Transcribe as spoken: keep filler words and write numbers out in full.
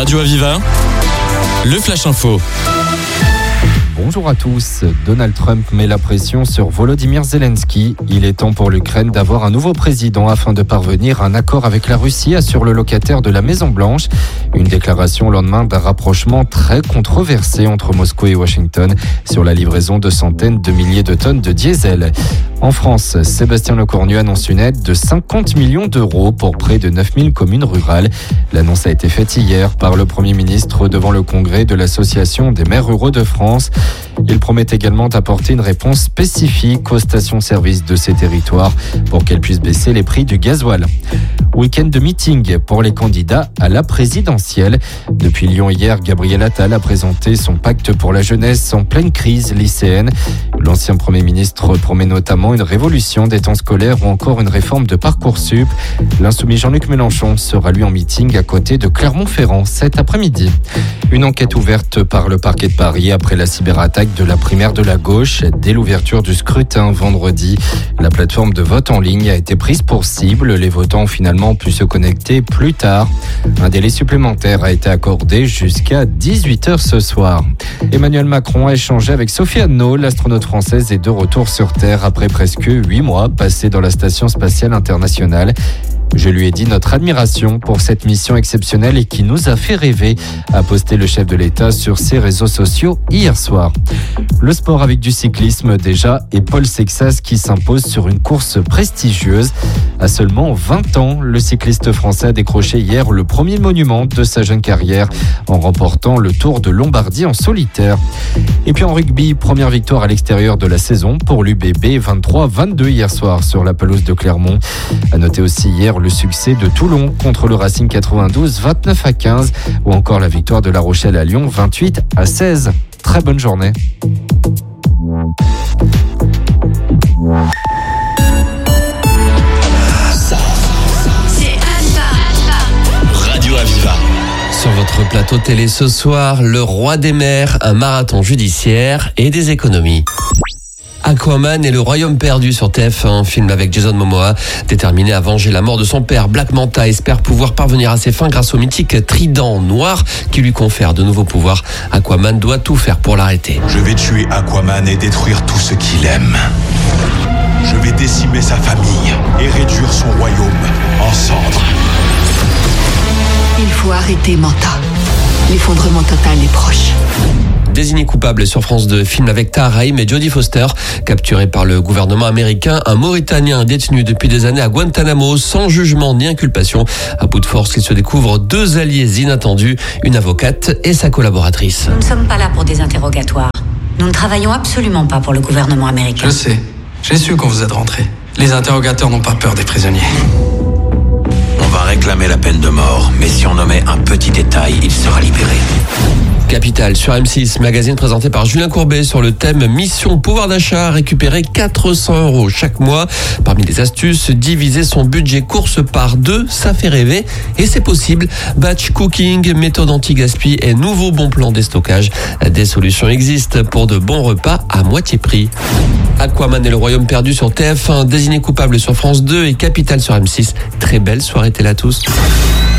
Radio Aviva, le Flash Info. Bonjour à tous. Donald Trump met la pression sur Volodymyr Zelensky. Il est temps pour l'Ukraine d'avoir un nouveau président afin de parvenir à un accord avec la Russie, assure le locataire de la Maison-Blanche. Une déclaration au lendemain d'un rapprochement très controversé entre Moscou et Washington sur la livraison de centaines de milliers de tonnes de diesel. En France, Sébastien Lecornu annonce une aide de cinquante millions d'euros pour près de neuf mille communes rurales. L'annonce a été faite hier par le Premier ministre devant le congrès de l'Association des maires ruraux de France. Il promet également d'apporter une réponse spécifique aux stations-service de ces territoires pour qu'elles puissent baisser les prix du gasoil. Week-end de meeting pour les candidats à la présidentielle. Depuis Lyon hier, Gabriel Attal a présenté son pacte pour la jeunesse en pleine crise lycéenne. L'ancien Premier ministre promet notamment une révolution des temps scolaires ou encore une réforme de Parcoursup. L'insoumis Jean-Luc Mélenchon sera lui en meeting à côté de Clermont-Ferrand cet après-midi. Une enquête ouverte par le parquet de Paris après la cyberattaque de la primaire de la gauche. Dès l'ouverture du scrutin vendredi, la plateforme de vote en ligne a été prise pour cible. Les votants ont finalement pu se connecter plus tard. Un délai supplémentaire a été accordé jusqu'à dix-huit heures ce soir. Emmanuel Macron a échangé avec Sophie Anneau. L'astronaute française est de retour sur Terre après presque huit mois passés dans la Station spatiale internationale. Je lui ai dit notre admiration pour cette mission exceptionnelle et qui nous a fait rêver, a posté le chef de l'État sur ses réseaux sociaux hier soir. Le sport avec du cyclisme déjà et Paul Sexas qui s'impose sur une course prestigieuse. À seulement vingt ans, le cycliste français a décroché hier le premier monument de sa jeune carrière en remportant le Tour de Lombardie en solitaire. Et puis en rugby, première victoire à l'extérieur de la saison pour l'U B B, vingt-trois à vingt-deux hier soir sur la pelouse de Clermont. À noter aussi hier le succès de Toulon contre le Racing quatre-vingt-douze, vingt-neuf à quinze, ou encore la victoire de La Rochelle à Lyon, vingt-huit à seize. Très bonne journée. Radio Aviva. Sur votre plateau télé ce soir, le roi des mers, un marathon judiciaire et des économies. Aquaman et le royaume perdu sur T F un, film avec Jason Momoa. Déterminé à venger la mort de son père, Black Manta espère pouvoir parvenir à ses fins grâce au mythique trident noir qui lui confère de nouveaux pouvoirs. Aquaman doit tout faire pour l'arrêter. Je vais tuer Aquaman et détruire tout ce qu'il aime. Je vais décimer sa famille et réduire son royaume en cendres. Il faut arrêter Manta. L'effondrement total est proche. Désigné coupable sur France deux, film avec Tahar Rahim et Jodie Foster. Capturé par le gouvernement américain, un Mauritanien détenu depuis des années à Guantanamo sans jugement ni inculpation. À bout de force, il se découvre deux alliés inattendus, une avocate et sa collaboratrice. Nous ne sommes pas là pour des interrogatoires. Nous ne travaillons absolument pas pour le gouvernement américain. Je sais. J'ai su quand vous êtes rentrés. Les interrogateurs n'ont pas peur des prisonniers. On va réclamer la peine de mort, mais si on omet un petit détail, il sera libéré. Capital sur M six, magazine présenté par Julien Courbet sur le thème Mission pouvoir d'achat, récupérer quatre cents euros chaque mois. Parmi les astuces, diviser son budget course par deux, ça fait rêver et c'est possible. Batch cooking, méthode anti-gaspi et nouveau bon plan déstockage. Des solutions existent pour de bons repas à moitié prix. Aquaman et le royaume perdu sur T F un, désigné coupable sur France deux et Capital sur M six. Très belle soirée télé à tous.